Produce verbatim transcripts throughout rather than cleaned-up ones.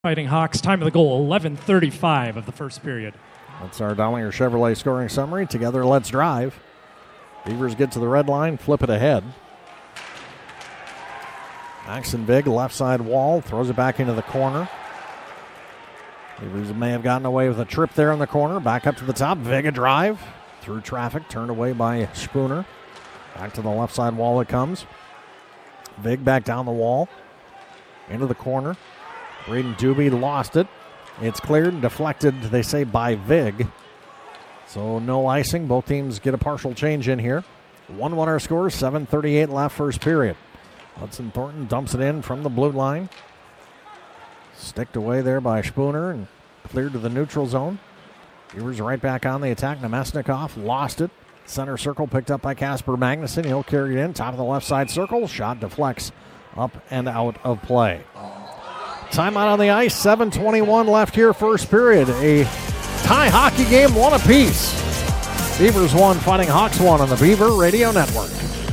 Fighting Hawks, time of the goal, eleven thirty-five of the first period. That's our Dahlinger Chevrolet scoring summary. Together, let's drive. Beavers get to the red line, flip it ahead. Maxon Vig, left side wall, throws it back into the corner. Beavers may have gotten away with a trip there in the corner. Back up to the top. Vig a drive. Through traffic, turned away by Spooner. Back to the left side wall it comes. Vig back down the wall. Into the corner. Braden Doobie lost it. It's cleared and deflected, they say, by Vig. So no icing. Both teams get a partial change in here. one one our score, seven thirty-eight left first period. Hudson Thornton dumps it in from the blue line. Sticked away there by Spooner and cleared to the neutral zone. Beavers right back on the attack. Nemesnikov lost it. Center circle picked up by Casper Magnuson. He'll carry it in. Top of the left side circle. Shot deflects up and out of play. Timeout on the ice. seven twenty-one left here first period. A tie hockey game, one apiece. Beavers one, Fighting Hawks one on the Beaver Radio Network.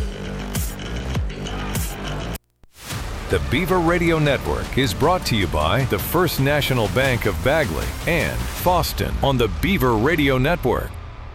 The Beaver Radio Network is brought to you by the First National Bank of Bagley and Foston on the Beaver Radio Network.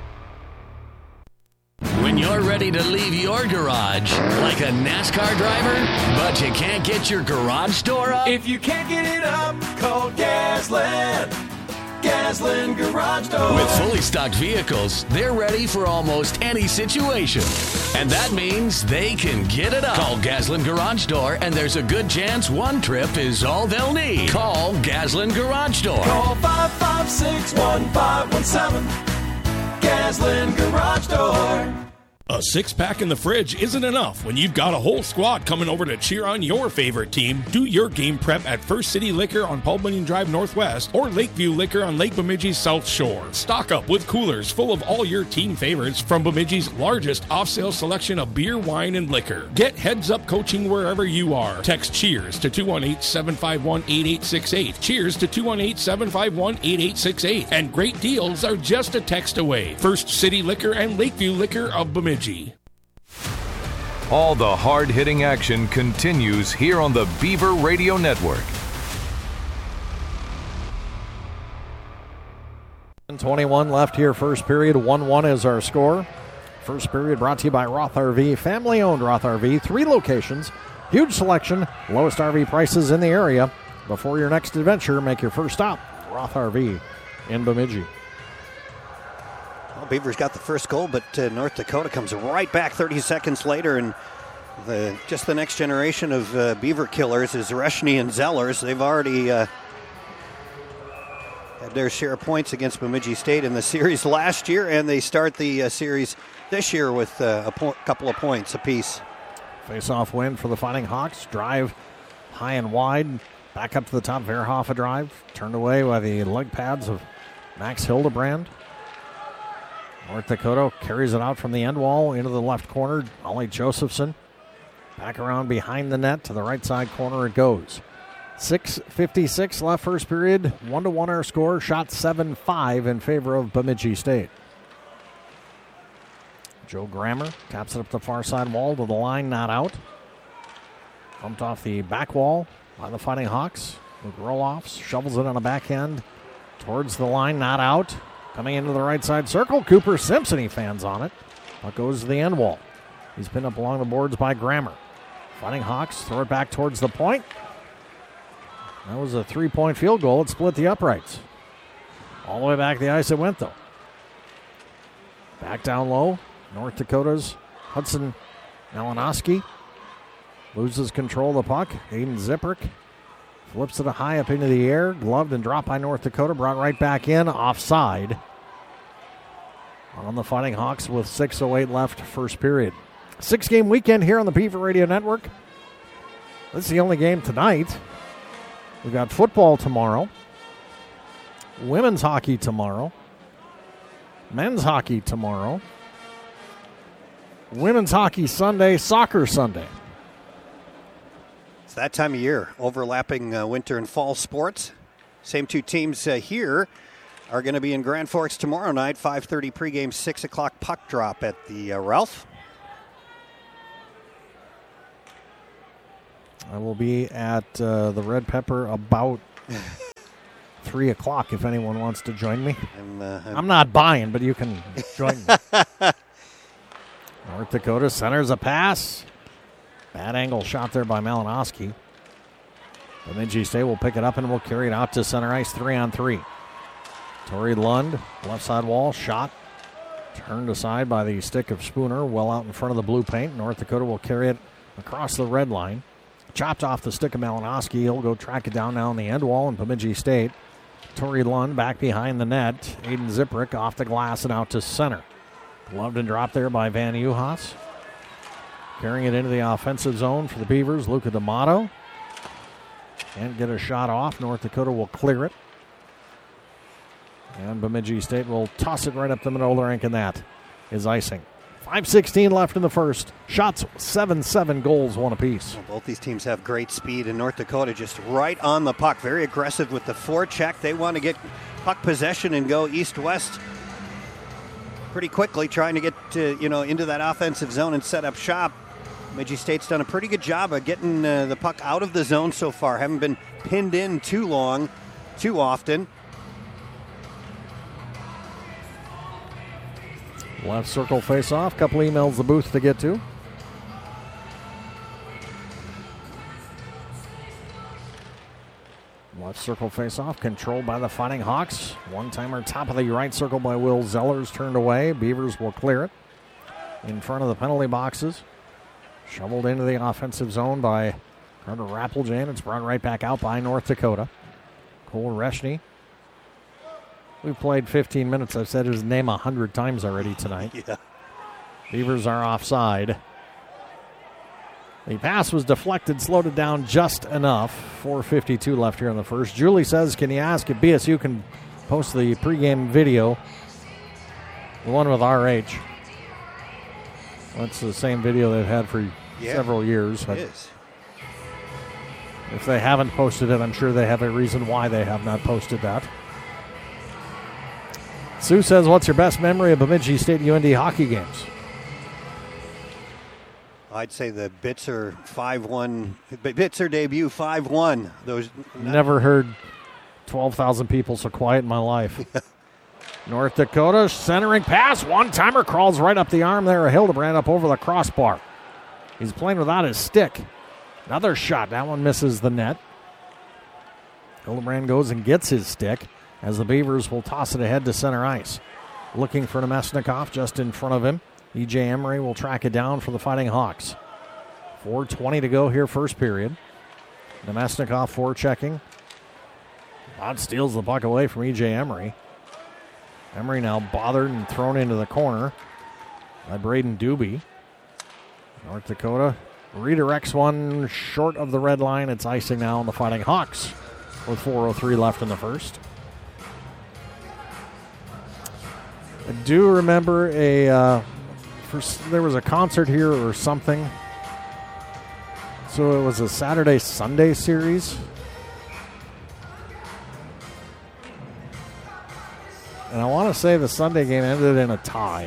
When you're ready to leave your garage like a NASCAR driver, but you can't get your garage door up? If you can't get it up, call Gasland. Gasland Garage Door. With fully stocked vehicles, they're ready for almost any situation. And that means they can get it up. Call Gasland Garage Door, and there's a good chance one trip is all they'll need. Call Gasland Garage Door. Call five five six, one five one seven. Gasland Garage Door. A six-pack in the fridge isn't enough when you've got a whole squad coming over to cheer on your favorite team. Do your game prep at First City Liquor on Paul Bunyan Drive Northwest or Lakeview Liquor on Lake Bemidji's South Shore. Stock up with coolers full of all your team favorites from Bemidji's largest off-sale selection of beer, wine, and liquor. Get heads-up coaching wherever you are. Text CHEERS to two one eight, seven five one, eight eight six eight. CHEERS to two one eight, seven five one, eight eight six eight. And great deals are just a text away. First City Liquor and Lakeview Liquor of Bemidji. All the hard-hitting action continues here on the Beaver Radio Network. twenty-one left here first period. one one is our score. First period brought to you by Roth R V. Family-owned Roth R V. Three locations. Huge selection. Lowest R V prices in the area. Before your next adventure, make your first stop. Roth R V in Bemidji. Well, Beavers got the first goal, but uh, North Dakota comes right back thirty seconds later, and the, just the next generation of uh, Beaver killers is Reshny and Zellers. They've already uh, had their share of points against Bemidji State in the series last year, and they start the uh, series this year with uh, a po- couple of points apiece. Face-off win for the Fighting Hawks. Drive high and wide. Back up to the top. Verhoff a drive. Turned away by the leg pads of Max Hildebrand. North Dakota carries it out from the end wall into the left corner. Ollie Josephson back around behind the net to the right side corner it goes. six fifty-six left first period. one to one our score. Shot seven five in favor of Bemidji State. Joe Grammer taps it up the far side wall to the line, not out. Bumped off the back wall by the Fighting Hawks with roll-offs. Shovels it on the backhand towards the line, not out. Coming into the right side circle, Cooper Simpson, he fans on it. Puck goes to the end wall. He's pinned up along the boards by Grammer. Fighting Hawks throw it back towards the point. That was a three-point field goal. It split the uprights. All the way back the ice it went, though. Back down low. North Dakota's Hudson Malinowski loses control of the puck. Aiden Ziprick flips it high up into the air. Gloved and dropped by North Dakota. Brought right back in. Offside on the Fighting Hawks with six oh eight left first period. Six-game weekend here on the Beaver Radio Network. This is the only game tonight. We've got football tomorrow. Women's hockey tomorrow. Men's hockey tomorrow. Women's hockey Sunday. Soccer Sunday. It's that time of year, overlapping uh, winter and fall sports. Same two teams uh, here are going to be in Grand Forks tomorrow night, five thirty pregame, six o'clock puck drop at the uh, Ralph. I will be at uh, the Red Pepper about three o'clock if anyone wants to join me. I'm, uh, I'm, I'm not buying, but you can join me. North Dakota centers a pass. Bad angle shot there by Malinowski. Bemidji State will pick it up and will carry it out to center ice, three on three. Tori Lund, left side wall, shot. Turned aside by the stick of Spooner, well out in front of the blue paint. North Dakota will carry it across the red line. Chopped off the stick of Malinowski. He'll go track it down now on the end wall in Bemidji State. Tori Lund back behind the net. Aiden Ziprick off the glass and out to center. Gloved and dropped there by Van Uhas. Carrying it into the offensive zone for the Beavers. Luca D'Amato. Can't get a shot off. North Dakota will clear it. And Bemidji State will toss it right up the middle of the rink, and that is icing. five sixteen left in the first. Shots seven seven, goals one apiece. Well, both these teams have great speed, and North Dakota just right on the puck. Very aggressive with the forecheck. They want to get puck possession and go east-west pretty quickly, trying to get to, you know, into that offensive zone and set up shop. Bemidji State's done a pretty good job of getting uh, the puck out of the zone so far. Haven't been pinned in too long, too often. Left circle face-off. Couple emails the booth to get to. Left circle face-off controlled by the Fighting Hawks. One-timer top of the right circle by Will Zellers, turned away. Beavers will clear it in front of the penalty boxes. Shoveled into the offensive zone by Carter Rappeljan. It's brought right back out by North Dakota. Cole Reshny. We've played fifteen minutes. I've said his name a hundred times already tonight. Yeah. Beavers are offside. The pass was deflected, slowed it down just enough. four fifty-two left here in the first. Julie says, can you ask if B S U can post the pregame video, the one with R H? That's the same video they've had for yeah, several years. It is. If they haven't posted it, I'm sure they have a reason why they have not posted that. Sue says, what's your best memory of Bemidji State U N D hockey games? I'd say the Bitzer five one, Bitzer debut five one. Those Never heard twelve thousand people so quiet in my life. North Dakota centering pass. One-timer crawls right up the arm there. Hildebrand up over the crossbar. He's playing without his stick. Another shot. That one misses the net. Hildebrand goes and gets his stick as the Beavers will toss it ahead to center ice. Looking for Nemesnikov just in front of him. E J Emery will track it down for the Fighting Hawks. four twenty to go here, first period. Nemesnikov forechecking. Bod steals the puck away from E J Emery. Emery now bothered and thrown into the corner by Braden Doobie. North Dakota redirects one short of the red line. It's icing now on the Fighting Hawks with four oh three left in the first. I do remember a uh, first, there was a concert here or something. So it was a Saturday-Sunday series. And I want to say the Sunday game ended in a tie.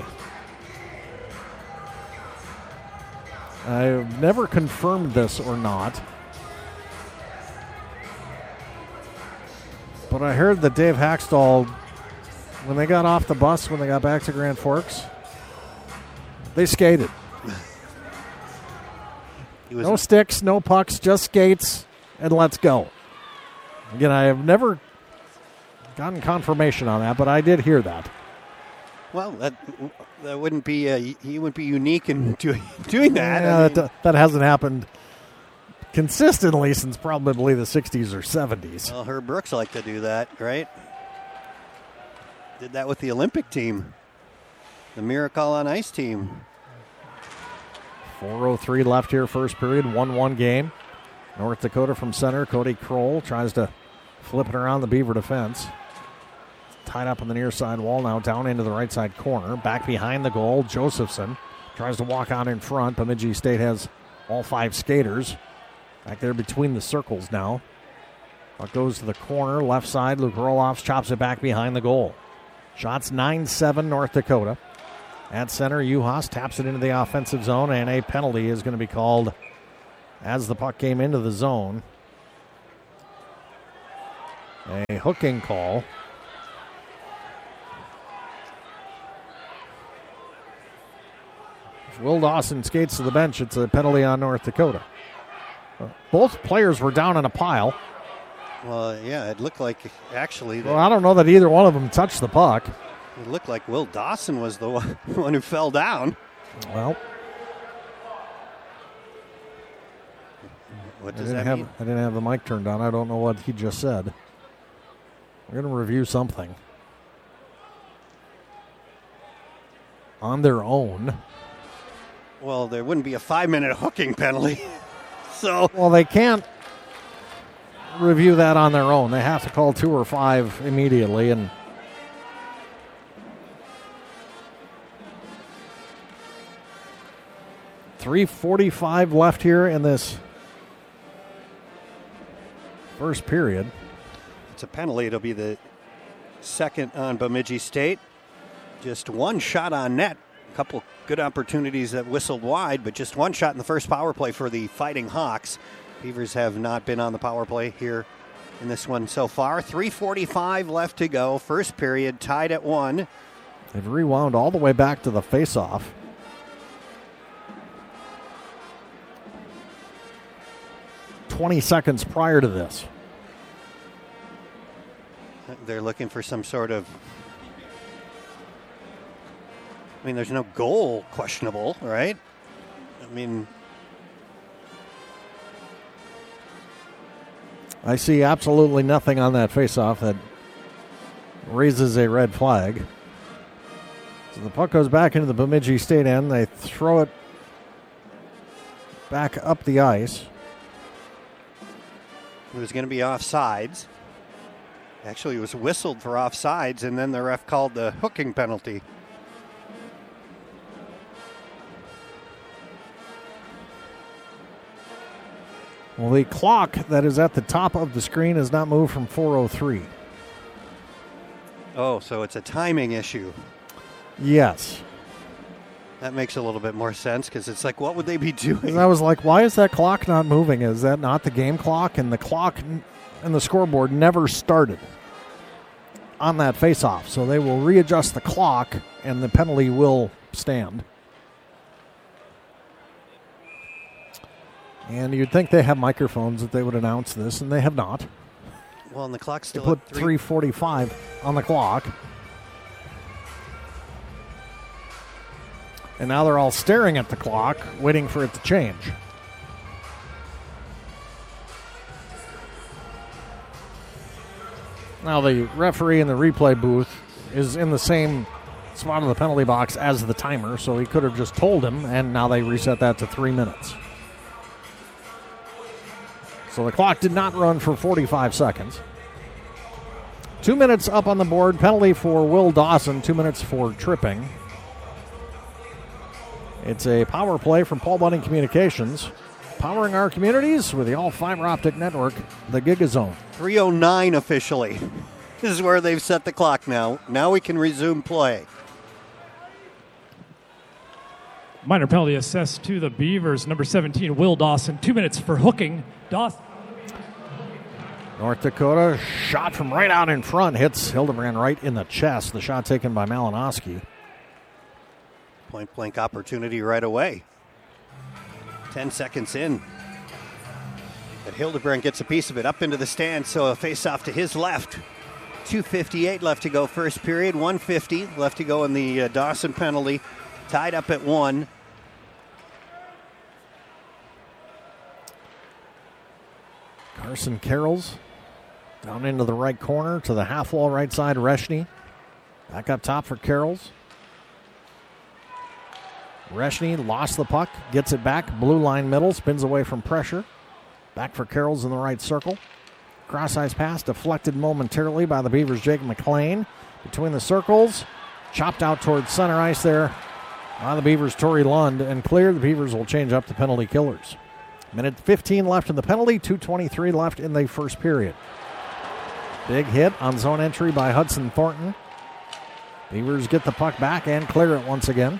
I've never confirmed this or not. But I heard that Dave Haxtell, when they got off the bus, when they got back to Grand Forks, they skated. No sticks, no pucks, just skates, and let's go. Again, I have never gotten confirmation on that, but I did hear that. Well, that that wouldn't be uh, he wouldn't be unique in doing doing that. Yeah, I mean, that, that hasn't happened consistently since probably the sixties or seventies. Well, Herb Brooks liked to do that, right? Did that with the Olympic team, the Miracle on Ice team. four oh three left here, first period, one one game. North Dakota from center. Cody Kroll tries to flip it around the Beaver defense. Tied up on the near side wall now, down into the right side corner. Back behind the goal, Josephson tries to walk out in front. Bemidji State has all five skaters back there between the circles now. Puck goes to the corner, left side. Luke Roloffs chops it back behind the goal. Shots nine seven North Dakota. At center, Uhas taps it into the offensive zone, and a penalty is going to be called as the puck came into the zone. A hooking call. If Will Dawson skates to the bench, it's a penalty on North Dakota. Uh, both players were down in a pile. Well, yeah, it looked like actually. Well, I don't know that either one of them touched the puck. It looked like Will Dawson was the one, one who fell down. Well, what I does didn't that have mean? I didn't have the mic turned on. I don't know what he just said. We're going to review something. On their own. Well, there wouldn't be a five-minute hooking penalty. so, Well, they can't review that on their own. They have to call two or five immediately, and three forty-five left here in this first period. it's a penalty. It'll be the second on Bemidji State. Just one shot on net. A couple good opportunities that whistled wide, but just one shot in the first power play for the Fighting Hawks. Beavers have not been on the power play here in this one so far. three forty-five left to go. First period tied at one. They've rewound all the way back to the faceoff. twenty seconds prior to this. They're looking for some sort of... I mean, there's no goal questionable, right? I mean... I see absolutely nothing on that faceoff that raises a red flag. So the puck goes back into the Bemidji State end. They throw it back up the ice. It was going to be offsides. Actually, it was whistled for offsides, and then the ref called the hooking penalty. Well, the clock that is at the top of the screen has not moved from four oh three. Oh, so it's a timing issue. Yes. That makes a little bit more sense because it's like, what would they be doing? And I was like, why is that clock not moving? Is that not the game clock? And the clock and the scoreboard never started on that faceoff. So they will readjust the clock and the penalty will stand. And you'd think they have microphones that they would announce this, and they have not. Well, and the clock's They still put at three. three forty-five on the clock. And now they're all staring at the clock, waiting for it to change. Now the referee in the replay booth is in the same spot of the penalty box as the timer, so he could have just told him, and now they reset that to three minutes. So the clock did not run for forty-five seconds. Two minutes up on the board. Penalty for Will Dawson. Two minutes for tripping. It's a power play from Paul Bunting Communications. Powering our communities with the all-fiber optic network, the Gigazone. three oh nine officially. This is where they've set the clock now. Now we can resume play. Minor penalty assessed to the Beavers. Number seventeen, Will Dawson. Two minutes for hooking. Dawson. North Dakota shot from right out in front. Hits Hildebrand right in the chest. The shot taken by Malinowski. Point blank opportunity right away. Ten seconds in. But Hildebrand gets a piece of it up into the stand, so a face-off to his left. two fifty-eight left to go first period. one fifty left to go in the uh, Dawson penalty. Tied up at one. Carson Carrolls down into the right corner to the half wall right side. Reshny back up top for Carrolls. Reshny lost the puck, gets it back, blue line middle, spins away from pressure. Back for Carrolls in the right circle. Cross-ice pass deflected momentarily by the Beavers' Jake McLean. Between the circles, chopped out towards center ice there by the Beavers' Torrey Lund, and clear. The Beavers will change up the penalty killers. Minute fifteen left in the penalty, two twenty-three left in the first period. Big hit on zone entry by Hudson Thornton. Beavers get the puck back and clear it once again.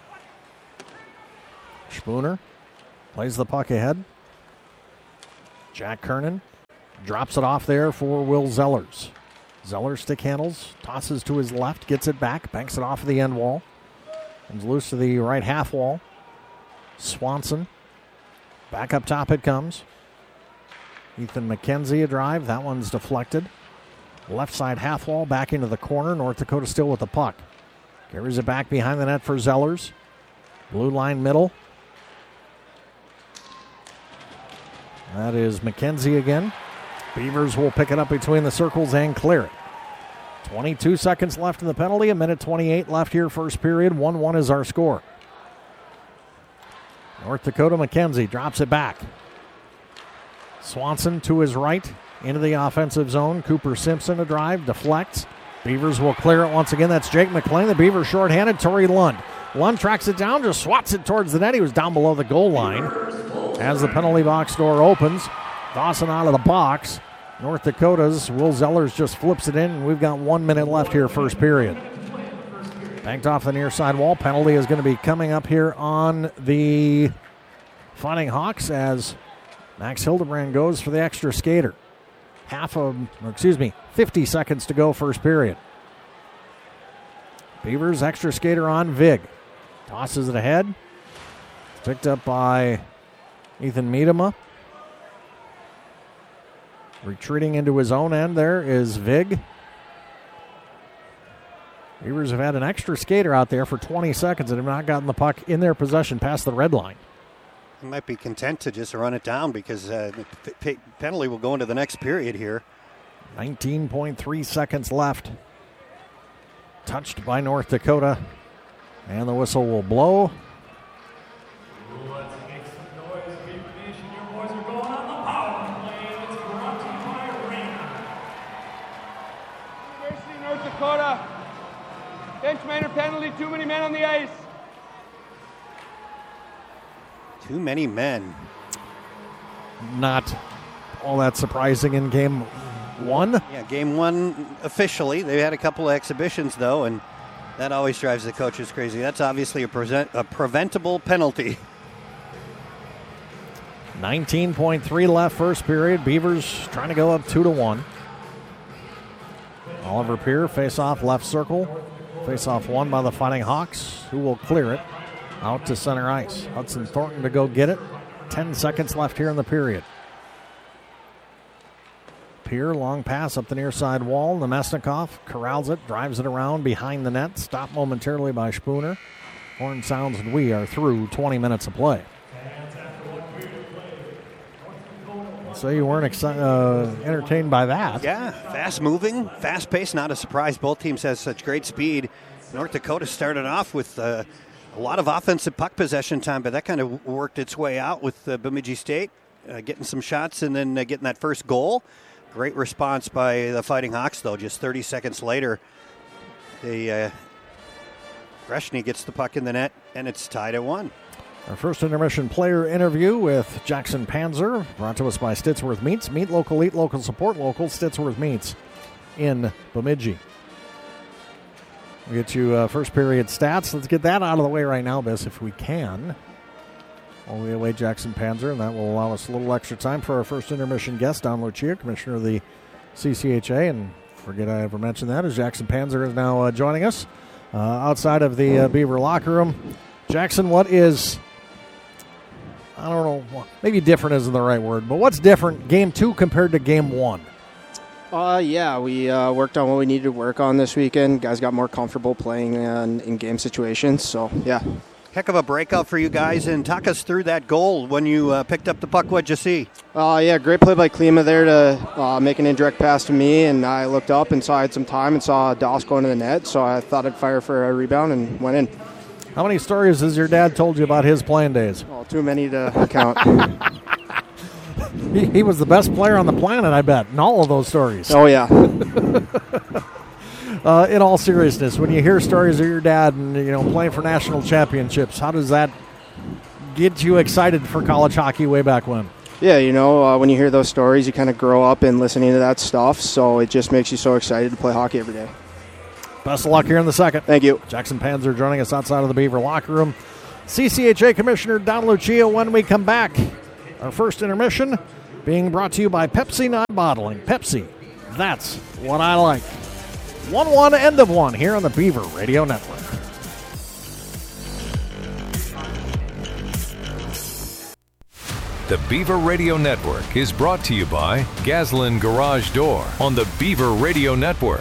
Spooner plays the puck ahead. Jack Kernan drops it off there for Will Zellers. Zellers stick handles, tosses to his left, gets it back, banks it off of the end wall. Comes loose to the right half wall. Swanson. Back up top it comes. Ethan McKenzie a drive. That one's deflected. Left side half wall back into the corner. North Dakota still with the puck. Carries it back behind the net for Zellers. Blue line middle. That is McKenzie again. Beavers will pick it up between the circles and clear it. twenty-two seconds left in the penalty. A minute twenty-eight left here first period. one one is our score. North Dakota McKenzie drops it back. Swanson to his right into the offensive zone. Cooper Simpson a drive, deflects. Beavers will clear it once again. That's Jake McLean. The Beavers shorthanded. Torrey Lund. Lund tracks it down, just swats it towards the net. He was down below the goal line. As the penalty box door opens, Dawson out of the box. North Dakota's Will Zellers just flips it in, and we've got one minute left here first period. Banked off the near side wall. Penalty is going to be coming up here on the Fighting Hawks as Max Hildebrand goes for the extra skater. Half of, or excuse me, fifty seconds to go first period. Beavers extra skater on Vig. Tosses it ahead. Picked up by Ethan Miedema. Retreating into his own end there is Vig. Beavers have had an extra skater out there for twenty seconds and have not gotten the puck in their possession past the red line. He might be content to just run it down because uh, the p- penalty will go into the next period here. nineteen point three seconds left. Touched by North Dakota. And the whistle will blow. Let's make some noise. Beaver Nation, your boys are going on the power play. It's brought to you by Arena. University of North Dakota. Bench minor penalty, too many men on the ice. Too many men. Not all that surprising in game one. Yeah, game one officially. They had a couple of exhibitions, though, and that always drives the coaches crazy. That's obviously a, present, a preventable penalty. nineteen point three left first period. Beavers trying to go up two to one. Oliver Peer face off left circle. Face off one by the Fighting Hawks, who will clear it out to center ice. Hudson Thornton to go get it. Ten seconds left here in the period. Peer, long pass up the near side wall. Nemesnikov corrals it, drives it around behind the net. Stopped momentarily by Spooner. Horn sounds and we are through twenty minutes of play. So you weren't exci- uh, entertained by that. Yeah, fast moving, fast paced, not a surprise. Both teams have such great speed. North Dakota started off with uh, a lot of offensive puck possession time, but that kind of worked its way out with uh, Bemidji State uh, getting some shots and then uh, getting that first goal. Great response by the Fighting Hawks, though. Just thirty seconds later, the uh, Greshny gets the puck in the net, and it's tied at one. Our first intermission player interview with Jackson Panzer, brought to us by Stitsworth Meats. Meat local, eat local, support local. Stitsworth Meats in Bemidji. We'll get you uh, first period stats. Let's get that out of the way right now, Biss, if we can. While we await Jackson Panzer, and that will allow us a little extra time for our first intermission guest, Don Lucia, Commissioner of the C C H A. And forget I ever mentioned that, as Jackson Panzer is now uh, joining us uh, outside of the uh, Beaver locker room. Jackson, what is... I don't know, maybe different isn't the right word, but what's different game two compared to game one? Uh, yeah, we uh, worked on what we needed to work on this weekend. Guys got more comfortable playing in, in game situations, so yeah. Heck of a breakout for you guys, and talk us through that goal when you uh, picked up the puck. What'd you see? Uh, yeah, great play by Klima there to uh, make an indirect pass to me, and I looked up and saw I had some time and saw Doss going to the net, so I thought I'd fire for a rebound and went in. How many stories has your dad told you about his playing days? Oh, too many to count. he, he was the best player on the planet, I bet, in all of those stories. Oh, yeah. uh, in all seriousness, when you hear stories of your dad and, you know, playing for national championships, how does that get you excited for college hockey way back when? Yeah, you know, uh, when you hear those stories, you kind of grow up in listening to that stuff, so it just makes you so excited to play hockey every day. Best of luck here in the second. Thank you. Jackson Panzer joining us outside of the Beaver locker room. C C H A Commissioner Don Lucia when we come back. Our first intermission being brought to you by Pepsi Nine Bottling. Pepsi, that's what I like. one one, end of one here on the Beaver Radio Network. The Beaver Radio Network is brought to you by Gaslin Garage Door on the Beaver Radio Network.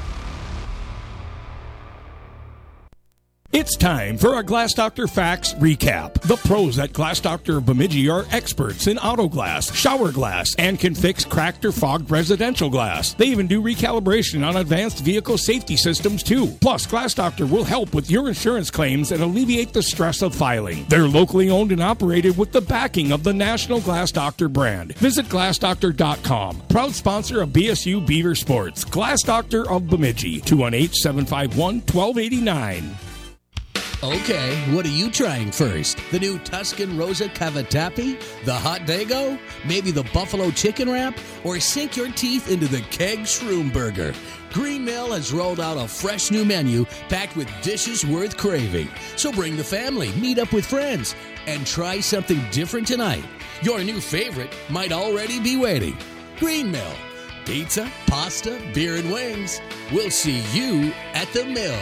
It's time for our Glass Doctor Facts Recap. The pros at Glass Doctor of Bemidji are experts in auto glass, shower glass, and can fix cracked or fogged residential glass. They even do recalibration on advanced vehicle safety systems too. Plus, Glass Doctor will help with your insurance claims and alleviate the stress of filing. They're locally owned and operated with the backing of the National Glass Doctor brand. Visit glass doctor dot com. Proud sponsor of B S U Beaver Sports. Glass Doctor of Bemidji. two one eight, seven five one, one two eight nine. Okay, what are you trying first? The new Tuscan Rosa Cavatappi? The Hot Dago? Maybe the Buffalo Chicken Wrap? Or sink your teeth into the Keg Shroom Burger? Green Mill has rolled out a fresh new menu packed with dishes worth craving. So bring the family, meet up with friends, and try something different tonight. Your new favorite might already be waiting. Green Mill. Pizza, pasta, beer, and wings. We'll see you at the Mill.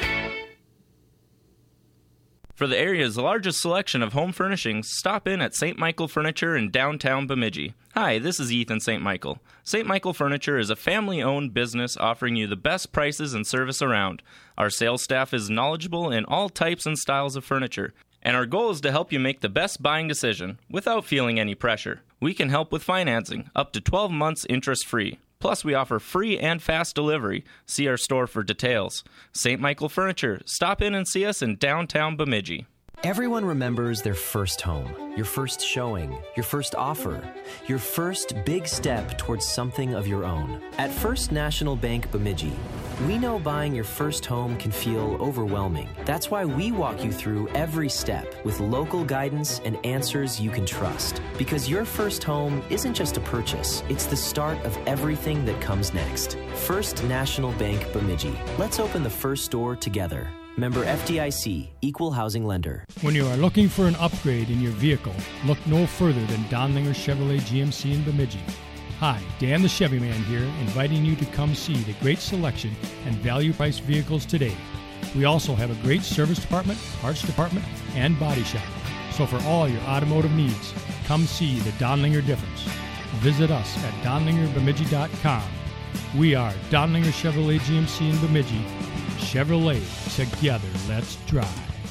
For the area's largest selection of home furnishings, stop in at Saint Michael Furniture in downtown Bemidji. Hi, this is Ethan Saint Michael. Saint Michael Furniture is a family-owned business offering you the best prices and service around. Our sales staff is knowledgeable in all types and styles of furniture, and our goal is to help you make the best buying decision without feeling any pressure. We can help with financing, up to twelve months interest-free. Plus, we offer free and fast delivery. See our store for details. Saint Michael Furniture. Stop in and see us in downtown Bemidji. Everyone remembers their first home, your first showing, your first offer, your first big step towards something of your own. At First National Bank Bemidji, we know buying your first home can feel overwhelming. That's why we walk you through every step with local guidance and answers you can trust. Because your first home isn't just a purchase, it's the start of everything that comes next. First National Bank Bemidji. Let's open the first door together. Member F D I C, Equal Housing Lender. When you are looking for an upgrade in your vehicle, look no further than Donlinger Chevrolet G M C in Bemidji. Hi, Dan the Chevy Man here, inviting you to come see the great selection and value-priced vehicles today. We also have a great service department, parts department, and body shop. So for all your automotive needs, come see the Donlinger difference. Visit us at donlinger bemidji dot com. We are Donlinger Chevrolet G M C in Bemidji. Chevrolet, together, let's drive.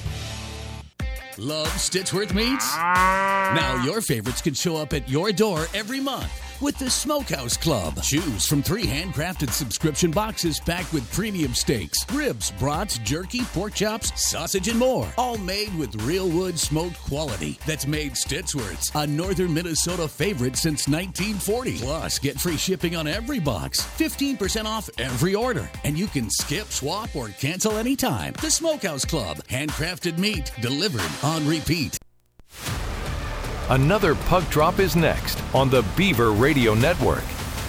Love Stitchworth Meats? Now your favorites can show up at your door every month with the Smokehouse Club. Choose from three handcrafted subscription boxes packed with premium steaks, ribs, brats, jerky, pork chops, sausage, and more. All made with real wood smoked quality that's made Stitchworth's a northern Minnesota favorite since nineteen forty. Plus, get free shipping on every box, fifteen percent off every order, and you can skip, swap, or cancel anytime. The Smokehouse Club. Handcrafted meat delivered on repeat. Another puck drop is next on the Beaver Radio Network.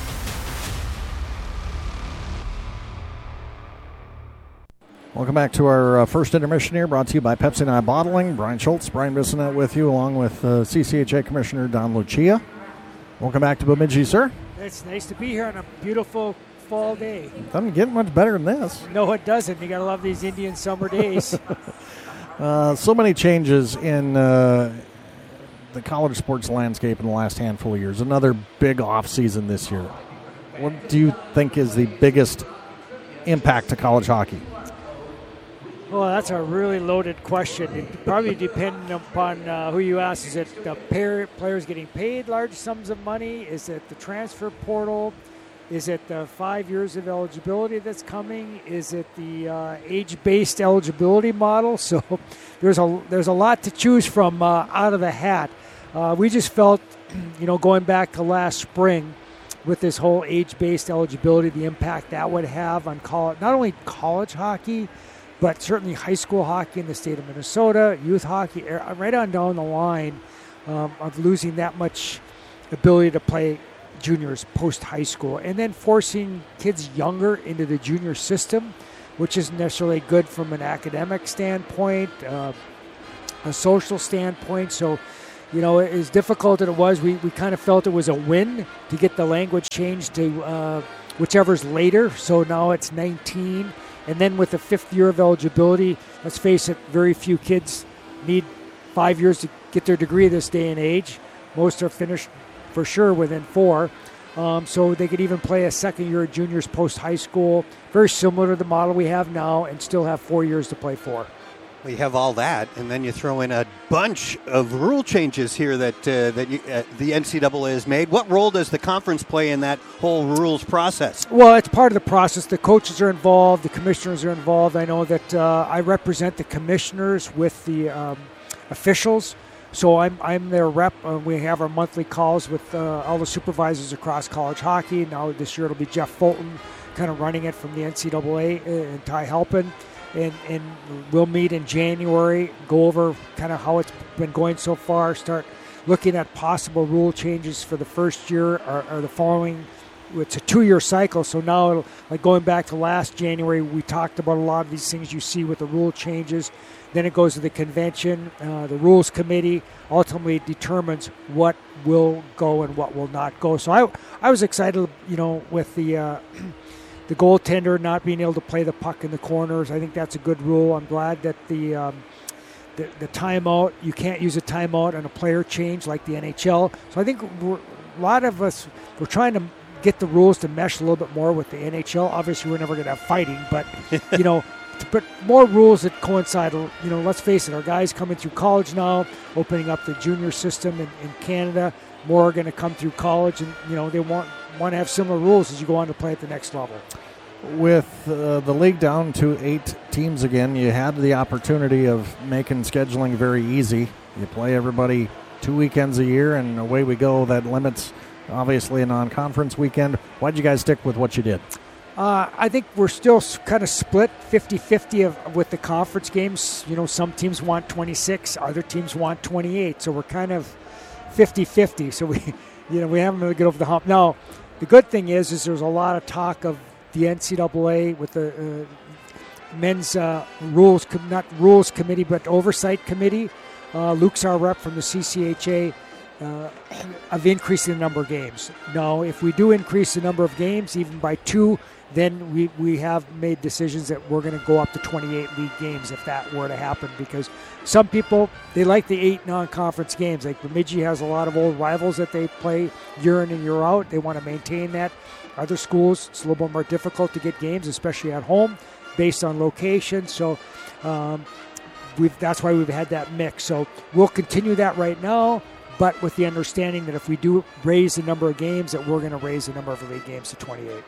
Welcome back to our uh, first intermission here, brought to you by Pepsi Nine Bottling. Brian Schultz, Brian Bissonette with you, along with uh, C C H A Commissioner Don Lucia. Welcome back to Bemidji, sir. It's nice to be here on a beautiful fall day. Doesn't get much better than this. No, it doesn't. You got to love these Indian summer days. uh, so many changes in uh, the college sports landscape in the last handful of years. Another big off season this year. What do you think is the biggest impact to college hockey? Well, that's a really loaded question. It probably depending upon uh, who you ask. Is it the pair, players getting paid large sums of money? Is it the transfer portal? Is it the five years of eligibility that's coming? Is it the uh, age-based eligibility model? So there's a there's a lot to choose from uh, out of the hat. Uh, we just felt, you know, going back to last spring with this whole age-based eligibility, the impact that would have on college, not only college hockey, but certainly high school hockey in the state of Minnesota, youth hockey, right on down the line um, of losing that much ability to play juniors post-high school, and then forcing kids younger into the junior system, which isn't necessarily good from an academic standpoint, uh, a social standpoint. So you know, as difficult as it was, we, we kind of felt it was a win to get the language changed to uh, whichever's later. So now it's nineteen. And then with the fifth year of eligibility, let's face it, very few kids need five years to get their degree this day and age. Most are finished for sure within four. Um, so they could even play a second year of juniors post-high school, very similar to the model we have now, and still have four years to play for. Well, you have all that, and then you throw in a bunch of rule changes here that uh, that you, uh, the N C double A has made. What role does the conference play in that whole rules process? Well, it's part of the process. The coaches are involved. The commissioners are involved. I know that uh, I represent the commissioners with the um, officials. So I'm I'm their rep. Uh, we have our monthly calls with uh, all the supervisors across college hockey. Now this year it'll be Jeff Fulton kind of running it from the N C double A and Ty Halpin. And, and we'll meet in January, go over kind of how it's been going so far, start looking at possible rule changes for the first year or, or the following. It's a two-year cycle, so now, like going back to last January, we talked about a lot of these things you see with the rule changes. Then it goes to the convention. Uh, the rules committee ultimately determines what will go and what will not go. So I, I was excited, you know, with the uh, the goaltender not being able to play the puck in the corners. I think that's a good rule. I'm glad that the um, the, the timeout, you can't use a timeout on a player change like the N H L. So I think we're, a lot of us, we're trying to get the rules to mesh a little bit more with the N H L. Obviously, we're never going to have fighting, but, you know, but more rules that coincide. You know, let's face it, our guys coming through college now, opening up the junior system in, in Canada. More are going to come through college, and, you know, they want, want to have similar rules as you go on to play at the next level. With uh, the league down to eight teams again, you had the opportunity of making scheduling very easy. You play everybody two weekends a year, and away we go. That limits, obviously, a non-conference weekend. Why'd you guys stick with what you did? Uh, I think we're still kind of split fifty-fifty of, with the conference games. You know, some teams want twenty-six, other teams want twenty-eight. So we're kind of fifty-fifty. So we, you know, we haven't really get over the hump. Now, the good thing is, is there's a lot of talk of the N C double A with the uh, men's uh, rules, not rules committee, but oversight committee. Uh, Luke's our rep from the C C H A. Uh, of increasing the number of games. Now, if we do increase the number of games, even by two, then we, we have made decisions that we're going to go up to twenty-eight league games if that were to happen, because some people, they like the eight non-conference games. Like Bemidji has a lot of old rivals that they play year in and year out. They want to maintain that. Other schools, it's a little bit more difficult to get games, especially at home, based on location. So um, we've, that's why we've had that mix. So we'll continue that right now, but with the understanding that if we do raise the number of games, that we're going to raise the number of league games to twenty-eight.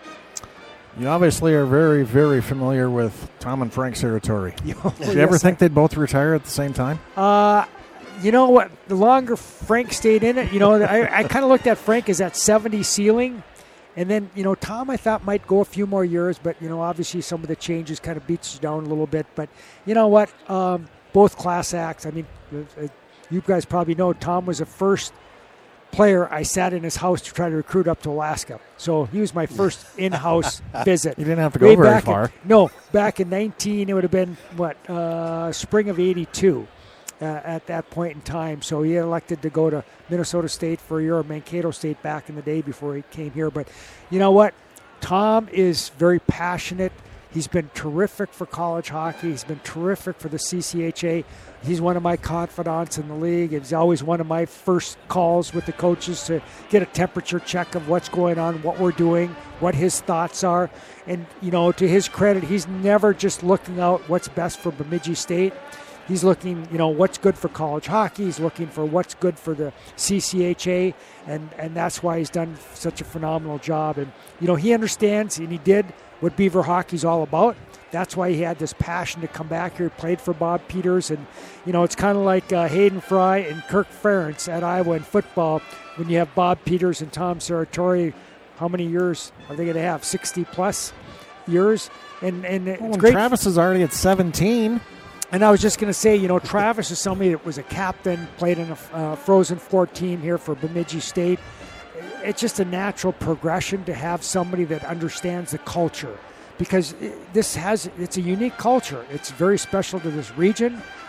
You obviously are very, very familiar with Tom and Frank's territory. Did you yes, ever I, think they'd both retire at the same time? Uh, you know what? The longer Frank stayed in it, you know, I, I kind of looked at Frank as that seventy ceiling. And then, you know, Tom I thought might go a few more years, but, you know, obviously some of the changes kind of beats you down a little bit. But, you know what? Um, both class acts. I mean, uh, you guys probably know Tom was the first player I sat in his house to try to recruit up to Alaska. So he was my first in-house visit. You didn't have to go very far. In, no, back in nineteen, it would have been, what, uh, spring of eighty-two uh, at that point in time. So he elected to go to Minnesota State for a year, or Mankato State back in the day before he came here. But you know what? Tom is very passionate. He's been terrific for college hockey. He's been terrific for the C C H A. He's one of my confidants in the league. He's always one of my first calls with the coaches to get a temperature check of what's going on, what we're doing, what his thoughts are. And, you know, to his credit, he's never just looking out what's best for Bemidji State. He's looking, you know, what's good for college hockey. He's looking for what's good for the C C H A, and, and that's why he's done such a phenomenal job. And, you know, he understands, and he did, what Beaver hockey's all about. That's why he had this passion to come back here. He played for Bob Peters, and, you know, it's kind of like uh, Hayden Fry and Kirk Ferentz at Iowa in football. When you have Bob Peters and Tom Serratori, how many years are they going to have? sixty-plus years? And, and it's well, great. Travis is already at seventeen. And I was just going to say, you know, Travis is somebody that was a captain, played in a uh, Frozen Four team here for Bemidji State. It's just a natural progression to have somebody that understands the culture, because this has, it's a unique culture. It's very special to this region.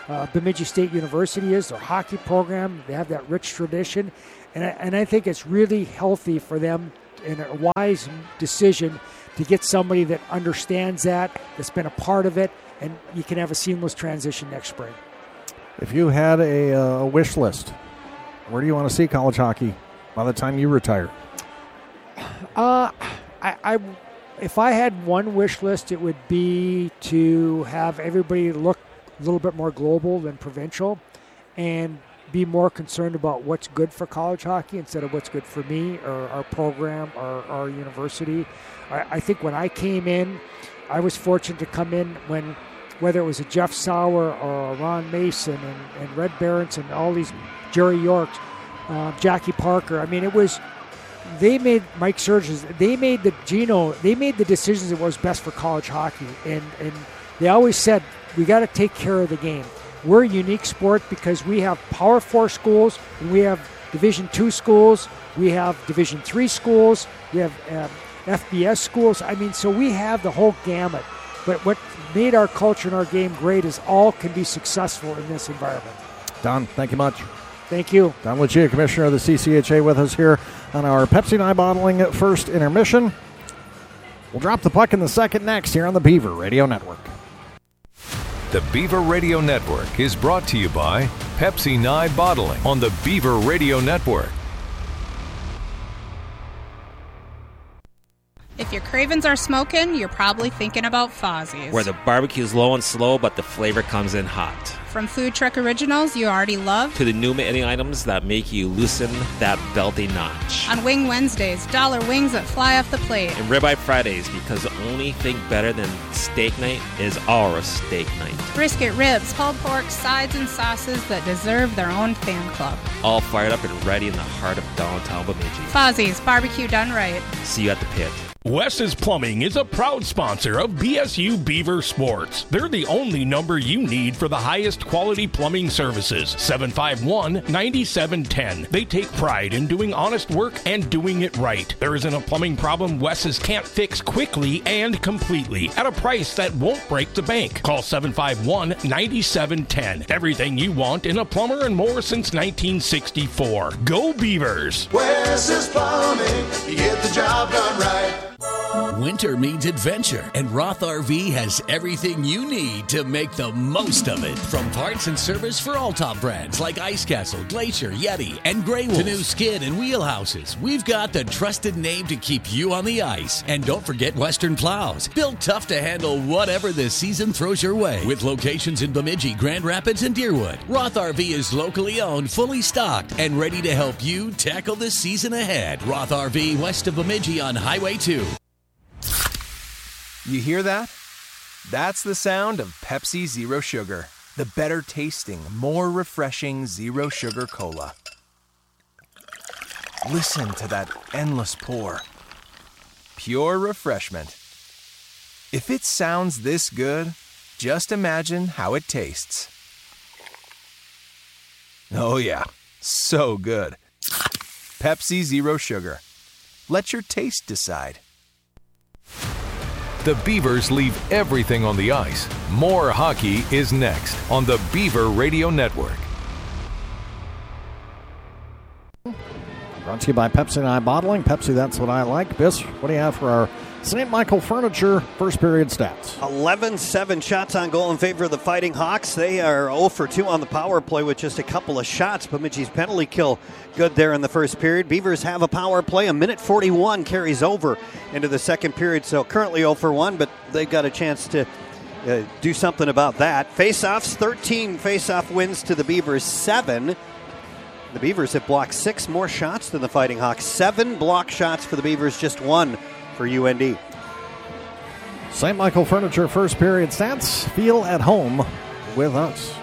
uh, Bemidji State University is, their hockey program. They have that rich tradition. And I, and I think it's really healthy for them and a wise decision to get somebody that understands that, that's been a part of it, and you can have a seamless transition next spring. If you had a uh, wish list, where do you want to see college hockey by the time you retire? Uh, I, I, if I had one wish list, it would be to have everybody look a little bit more global than provincial and be more concerned about what's good for college hockey instead of what's good for me or our program or our university. I, I think when I came in, I was fortunate to come in when, whether it was a Jeff Sauer or a Ron Mason and, and Red Barents and all these Jerry Yorks, uh, Jackie Parker. I mean, it was, they made Mike Surges, they made the Gino, they made the decisions that was best for college hockey. And, and they always said, we got to take care of the game. We're a unique sport because we have Power Four schools and we have Division Two schools, we have Division Three schools, we have um, F B S schools. I mean, so we have the whole gamut. But what made our culture and our game great is all can be successful in this environment. Don, thank you much. Thank you. Don Lucia, Commissioner of the C C H A, with us here on our Pepsi and I bottling first intermission. We'll drop the puck in the second next here on the Beaver Radio Network. The Beaver Radio Network is brought to you by Pepsi Nye Bottling on the Beaver Radio Network. If your cravings are smoking, you're probably thinking about Fozzie's, where the barbecue's low and slow, but the flavor comes in hot. From food truck originals you already love, to the new menu items that make you loosen that belty notch. On Wing Wednesdays, dollar wings that fly off the plate. And Ribeye Fridays, because the only thing better than steak night is our steak night. Brisket, ribs, pulled pork, sides, and sauces that deserve their own fan club. All fired up and ready in the heart of downtown Bemidji. Fozzie's, barbecue done right. See you at the pit. Wes's Plumbing is a proud sponsor of B S U Beaver Sports. They're the only number you need for the highest quality plumbing services. seven five one, nine seven one zero. They take pride in doing honest work and doing it right. There isn't a plumbing problem Wes's can't fix quickly and completely at a price that won't break the bank. Call seven five one, nine seven one zero. Everything you want in a plumber and more since nineteen sixty-four. Go Beavers! Wes's Plumbing, you get the job done right. Winter means adventure, and Roth R V has everything you need to make the most of it. From parts and service for all top brands like Ice Castle, Glacier, Yeti, and Grey Wolf, to new skid and wheelhouses, we've got the trusted name to keep you on the ice. And don't forget Western Plows, built tough to handle whatever the season throws your way. With locations in Bemidji, Grand Rapids, and Deerwood, Roth R V is locally owned, fully stocked, and ready to help you tackle the season ahead. Roth R V west of Bemidji on Highway two. You hear that? That's the sound of Pepsi Zero Sugar, the better tasting, more refreshing zero sugar cola. Listen to that endless pour. Pure refreshment. If it sounds this good, just imagine how it tastes. Oh yeah, so good. Pepsi Zero Sugar. Let your taste decide. The Beavers leave everything on the ice. More hockey is next on the Beaver Radio Network. Brought to you by Pepsi and I Bottling. Pepsi, that's what I like. Biss, what do you have for our Saint Michael Furniture first period stats? eleven seven shots on goal in favor of the Fighting Hawks. They are zero for two on the power play with just a couple of shots. Bemidji's penalty kill good there in the first period. Beavers have a power play. A minute forty-one carries over into the second period. So currently zero for one, but they've got a chance to uh, do something about that. Face-offs, thirteen face-off wins to the Beavers, seven. The Beavers have blocked six more shots than the Fighting Hawks. Seven block shots for the Beavers, just one for U N D. Saint Michael Furniture first period stats. Feel at home with us.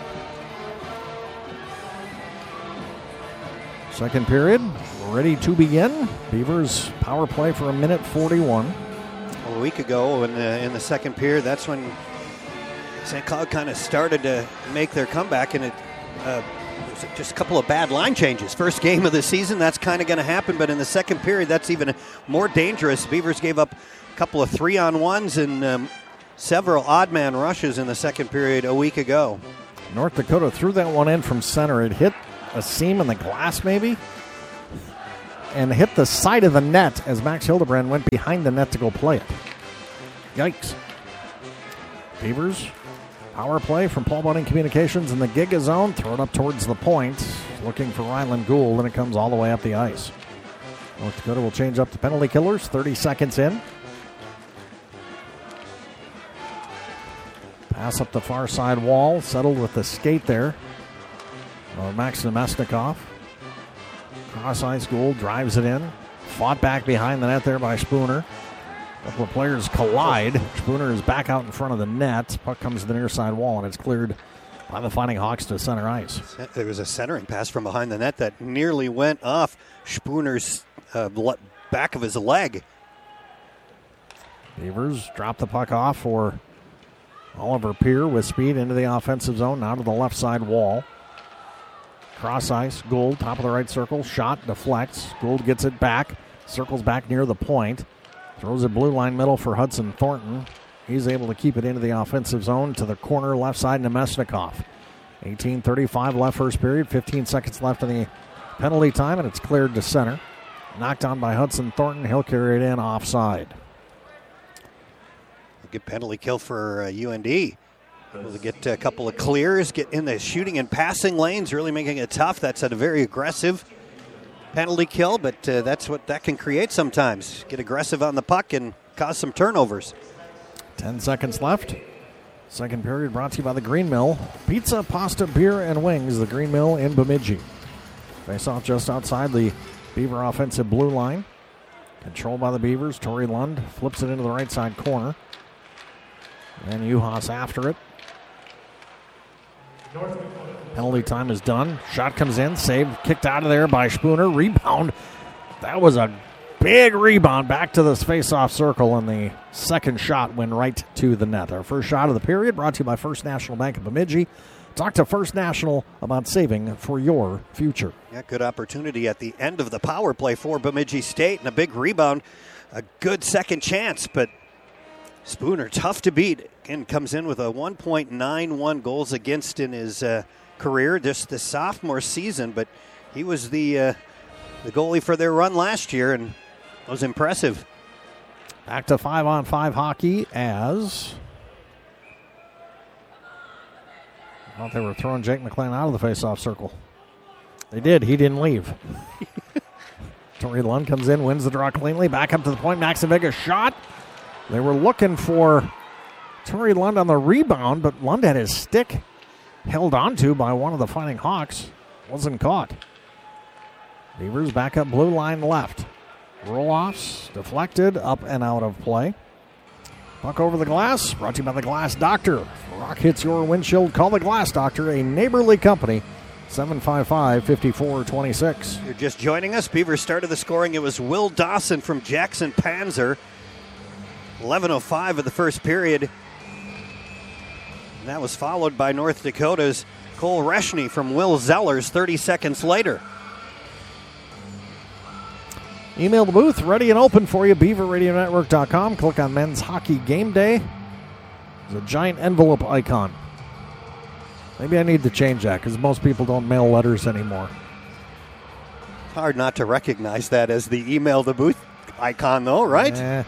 Second period, ready to begin. Beavers power play for a minute forty-one. Well, a week ago in the, in the second period, that's when Saint Cloud kind of started to make their comeback, and it uh, was just a couple of bad line changes. First game of the season, that's kind of going to happen, but in the second period, that's even more dangerous. Beavers gave up a couple of three-on-ones and um, several odd-man rushes in the second period a week ago. North Dakota threw that one in from center. It hit a seam in the glass maybe and hit the side of the net as Max Hildebrand went behind the net to go play it. Yikes. Beavers, power play from Paul Bunning Communications in the Giga zone. Throw it up towards the point. Looking for Ryland Gould, and it comes all the way up the ice. North Dakota will change up to penalty killers. thirty seconds in. Pass up the far side wall. Settled with the skate there. Uh, Max Nemesnikov. Cross ice Gould drives it in. Fought back behind the net there by Spooner. A couple of players collide. Spooner is back out in front of the net. Puck comes to the near side wall, and it's cleared by the Fighting Hawks to center ice. There was a centering pass from behind the net that nearly went off Spooner's uh, back of his leg. Beavers drop the puck off for Oliver Peer with speed into the offensive zone, now to the left side wall. Cross ice, Gould, top of the right circle, shot, deflects. Gould gets it back, circles back near the point. Throws it blue line middle for Hudson Thornton. He's able to keep it into the offensive zone to the corner left side, Nemesnikov. eighteen thirty-five left first period, fifteen seconds left in the penalty time, and it's cleared to center. Knocked on by Hudson Thornton. He'll carry it in offside. A good penalty kill for uh, U N D. Able to get a couple of clears, get in the shooting and passing lanes, really making it tough. That's a very aggressive penalty kill, but uh, that's what that can create sometimes. Get aggressive on the puck and cause some turnovers. Ten seconds left. Second period brought to you by the Green Mill. Pizza, pasta, beer, and wings. The Green Mill in Bemidji. Face off just outside the Beaver offensive blue line. Controlled by the Beavers. Tori Lund flips it into the right side corner. And Juhas after it. Penalty time is done. Shot comes in. Save kicked out of there by Spooner. Rebound. That was a big rebound back to this face-off circle, and the second shot went right to the net. Our first shot of the period brought to you by First National Bank of Bemidji. Talk to First National about saving for your future. Yeah, good opportunity at the end of the power play for Bemidji State, and a big rebound. A good second chance, but Spooner, tough to beat. Again, comes in with a one point nine one goals against in his uh, career, just the sophomore season, but he was the uh, the goalie for their run last year, and was impressive. Back to five-on-five hockey as I thought they were throwing Jake McLean out of the face-off circle. They did. He didn't leave. Tori Lund comes in, wins the draw cleanly. Back up to the point. Max Vega shot. They were looking for Tori Lund on the rebound, but Lund had his stick held onto by one of the Fighting Hawks. Wasn't caught. Beavers back up blue line left. Roll-offs, deflected, up and out of play. Puck over the glass, brought to you by the Glass Doctor. If a rock hits your windshield, call the Glass Doctor, a neighborly company. seven five five, five four two six. You're just joining us. Beavers started the scoring. It was Will Dawson from Jackson Panzer. eleven oh five of the first period. And that was followed by North Dakota's Cole Reschny from Will Zellers thirty seconds later. Email the booth, ready and open for you, beaver radio network dot com. Click on Men's Hockey Game Day. There's a giant envelope icon. Maybe I need to change that because most people don't mail letters anymore. Hard not to recognize that as the email the booth icon, though, right? Eh.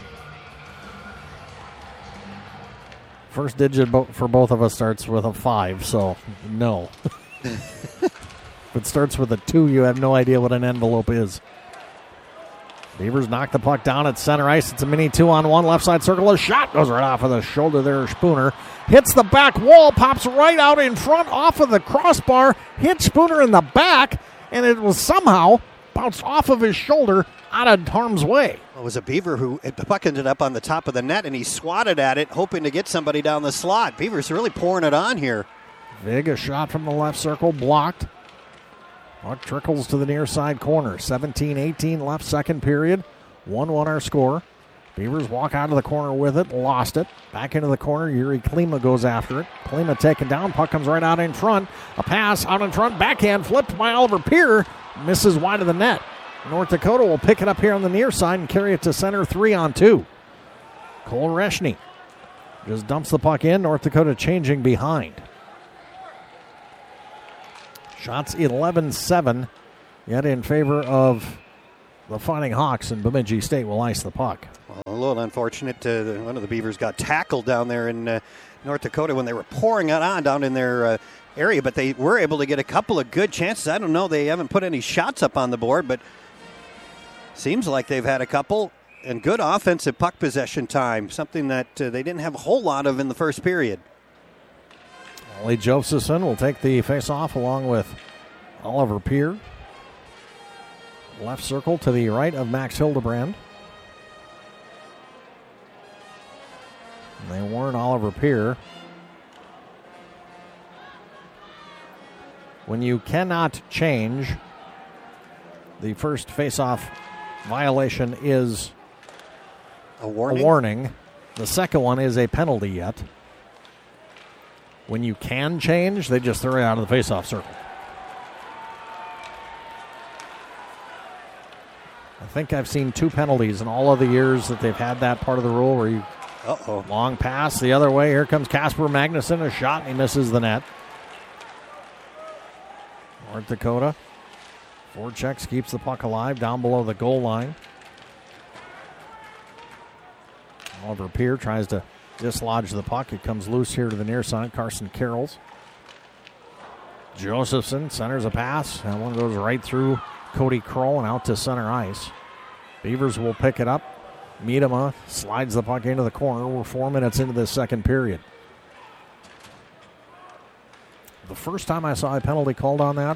First digit for both of us starts with a five, so no. If it starts with a two, you have no idea what an envelope is. Beavers knock the puck down at center ice. It's a mini two-on-one left side circle. A shot goes right off of the shoulder there. Spooner hits the back wall, pops right out in front off of the crossbar, hits Spooner in the back, and it was somehow bounced off of his shoulder out of harm's way. It was a Beaver who, the puck ended up on the top of the net, and he swatted at it, hoping to get somebody down the slot. Beavers really pouring it on here. Big a shot from the left circle, blocked. Puck trickles to the near side corner. seventeen eighteen left second period. one one our score. Beavers walk out of the corner with it, lost it. Back into the corner, Yuri Klima goes after it. Klima taken down, puck comes right out in front. A pass out in front, backhand flipped by Oliver Peer. Misses wide of the net. North Dakota will pick it up here on the near side and carry it to center, three on two. Cole Reschny just dumps the puck in. North Dakota changing behind. Shots eleven seven, yet in favor of the Fighting Hawks, and Bemidji State will ice the puck. Well, a little unfortunate. Uh, the, one of the Beavers got tackled down there in uh, North Dakota when they were pouring it on down in their uh, area, but they were able to get a couple of good chances. I don't know. They haven't put any shots up on the board, but seems like they've had a couple and good offensive puck possession time, something that uh, they didn't have a whole lot of in the first period. Ollie Josephson will take the face-off along with Oliver Peer. Left circle to the right of Max Hildebrand. And they warn Oliver Peer. When you cannot change, the first face-off violation is a warning. a warning. The second one is a penalty yet. When you can change, they just throw it out of the face-off circle. I think I've seen two penalties in all of the years that they've had that part of the rule where you Uh-oh. long pass the other way. Here comes Casper Magnuson, a shot, and he misses the net. North Dakota, four checks, keeps the puck alive down below the goal line. Oliver Peer tries to dislodge the puck. It comes loose here to the near side. Carson Carrolls. Josephson centers a pass. That one goes right through Cody Kroll and out to center ice. Beavers will pick it up. Miedema slides the puck into the corner. We're four minutes into this second period. The first time I saw a penalty called on that,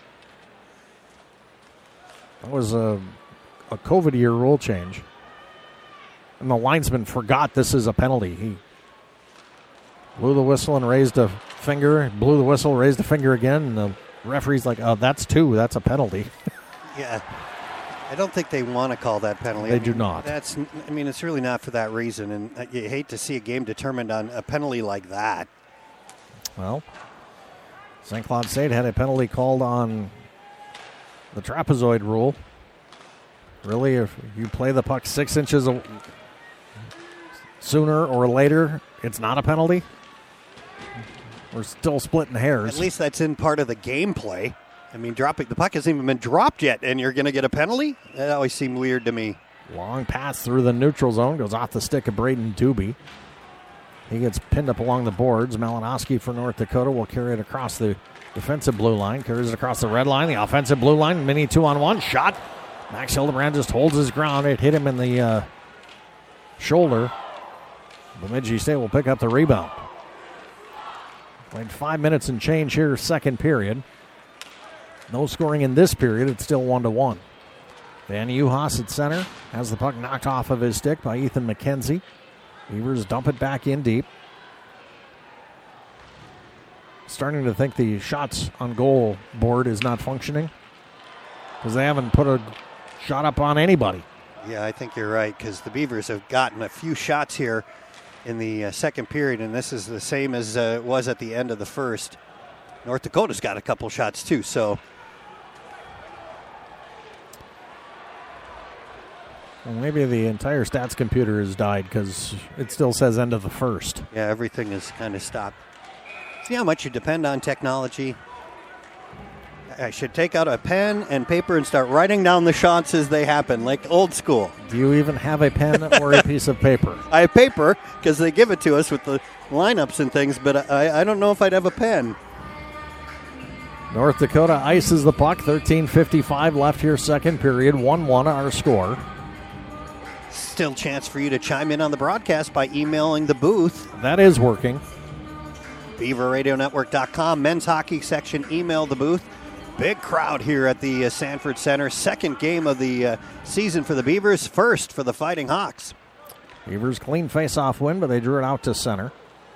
that was a, a COVID year rule change. And the linesman forgot this is a penalty. He blew the whistle and raised a finger, blew the whistle, raised a finger again, and the referee's like, oh, that's two, that's a penalty. Yeah. I don't think they want to call that penalty. They I mean, do not. That's. I mean, it's really not for that reason, and you hate to see a game determined on a penalty like that. Well, Saint Cloud State had a penalty called on the trapezoid rule. Really, if you play the puck six inches a, sooner or later, it's not a penalty. We're still splitting hairs. At least that's in part of the gameplay. I mean, dropping the puck hasn't even been dropped yet, and you're going to get a penalty? That always seemed weird to me. Long pass through the neutral zone, goes off the stick of Braden Doobie. He gets pinned up along the boards. Malinowski for North Dakota will carry it across the defensive blue line, carries it across the red line, the offensive blue line, mini two-on-one shot. Max Hildebrand just holds his ground. It hit him in the uh, shoulder. Bemidji State will pick up the rebound. Played five minutes and change here, second period. No scoring in this period. It's still one to one. Van Uhas at center has the puck knocked off of his stick by Ethan McKenzie. Beavers dump it back in deep. Starting to think the shots on goal board is not functioning because they haven't put a shot up on anybody. Yeah, I think you're right because the Beavers have gotten a few shots here in the uh, second period, and this is the same as uh, it was at the end of the first. North Dakota's got a couple shots too, so. Well, maybe the entire stats computer has died because it still says end of the first. Yeah, everything is kind of stopped. See how much you depend on technology? I should take out a pen and paper and start writing down the shots as they happen, like old school. Do you even have a pen or a piece of paper? I have paper because they give it to us with the lineups and things, but I, I don't know if I'd have a pen. North Dakota ices the puck. thirteen fifty-five left here, second period. one one our score. Still chance for you to chime in on the broadcast by emailing the booth. That is working. Beaver Radio Network dot com, men's hockey section, email the booth. Big crowd here at the uh, Sanford Center. Second game of the uh, season for the Beavers. First for the Fighting Hawks. Beavers clean face-off win, but they drew it out to center.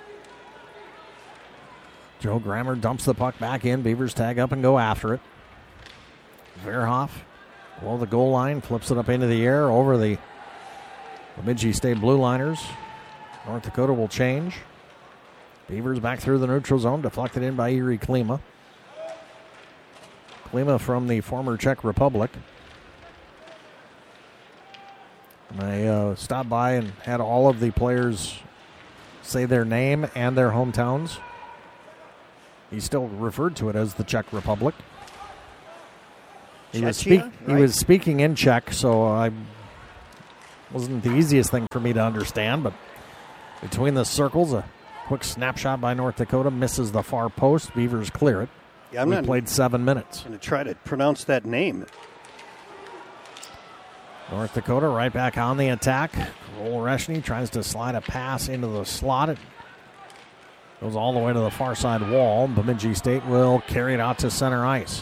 Joe Grammer dumps the puck back in. Beavers tag up and go after it. Verhoff below the goal line, flips it up into the air over the Bemidji State Blue Liners. North Dakota will change. Beavers back through the neutral zone, deflected in by Erie Klima. Klima from the former Czech Republic. And I uh, stopped by and had all of the players say their name and their hometowns. He still referred to it as the Czech Republic. He was, Czechia, speak, he right. was speaking in Czech, so I wasn't the easiest thing for me to understand, but between the circles, a quick snapshot by North Dakota misses the far post. Beavers clear it. Yeah, I'm we not played seven minutes. going to try to pronounce that name. North Dakota right back on the attack. Cole Reshny tries to slide a pass into the slot. It goes all the way to the far side wall. Bemidji State will carry it out to center ice.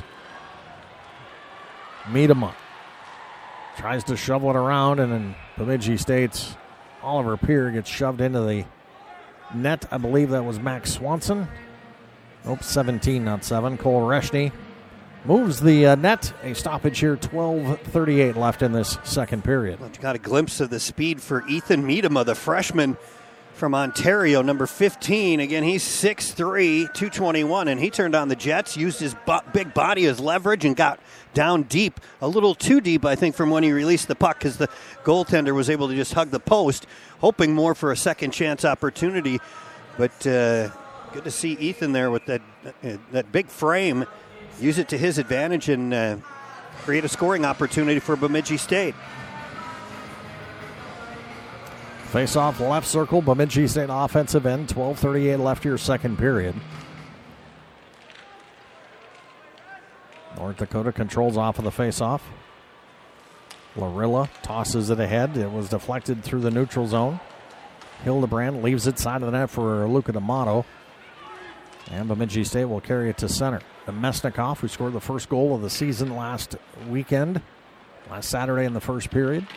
Miedema tries to shovel it around, and then Bemidji State's Oliver Peer gets shoved into the net. I believe that was Max Swanson. Nope, seventeen, not seven. Cole Reshny moves the uh, net. A stoppage here, twelve thirty-eight left in this second period. Well, you got a glimpse of the speed for Ethan Miedema, the freshman from Ontario, number fifteen. Again, he's six three, two twenty-one, and he turned on the Jets, used his bu- big body as leverage, and got down deep, a little too deep, I think, from when he released the puck, because the goaltender was able to just hug the post, hoping more for a second chance opportunity. But uh, good to see Ethan there with that uh, that big frame, use it to his advantage, and uh, create a scoring opportunity for Bemidji State. Face off left circle, Bemidji State offensive end, twelve thirty-eight left here, second period. North Dakota controls off of the face-off. Larilla tosses it ahead. It was deflected through the neutral zone. Hildebrand leaves it side of the net for Luca D'Amato. And Bemidji State will carry it to center. Mesnikov, who scored the first goal of the season last weekend, last Saturday in the first period.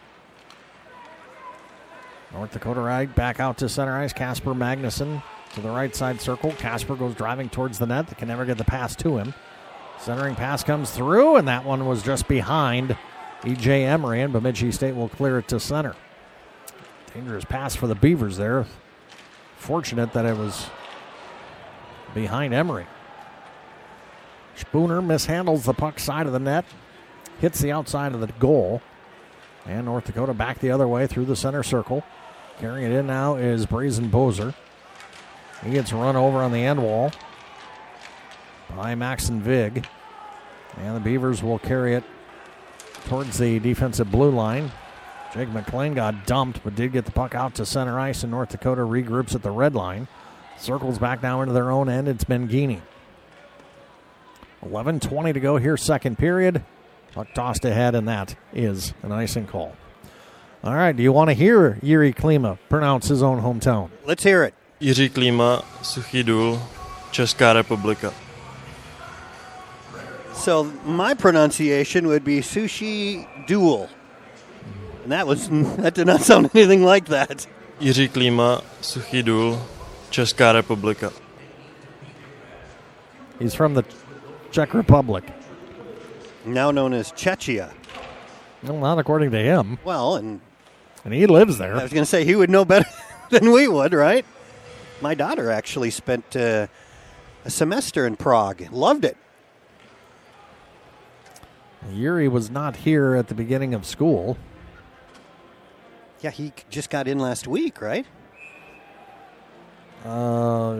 North Dakota right back out to center ice. Casper Magnuson to the right side circle. Casper goes driving towards the net. They can never get the pass to him. Centering pass comes through, and that one was just behind E J Emery, and Bemidji State will clear it to center. Dangerous pass for the Beavers there. Fortunate that it was behind Emery. Spooner mishandles the puck side of the net, hits the outside of the goal, and North Dakota back the other way through the center circle. Carrying it in now is Brazen Bozer. He gets run over on the end wall by Maxon Vig. And the Beavers will carry it towards the defensive blue line. Jake McLean got dumped, but did get the puck out to center ice, and North Dakota regroups at the red line. Circles back now into their own end. It's Mangini. eleven twenty to go here, second period. Puck tossed ahead, and that is an icing call. All right, do you want to hear Jiří Klima pronounce his own hometown? Let's hear it. Jiří Klima, Suchý Důl, Česká republika. So my pronunciation would be Sushi Duel. And that was that did not sound anything like that. Jiří Klima, Suchý Důl, Česká republika. He's from the Czech Republic. Now known as Czechia. Well, not according to him. Well, and and he lives there. I was going to say he would know better than we would, right? My daughter actually spent uh, a semester in Prague. Loved it. Yuri was not here at the beginning of school. Yeah, he just got in last week, right? Uh,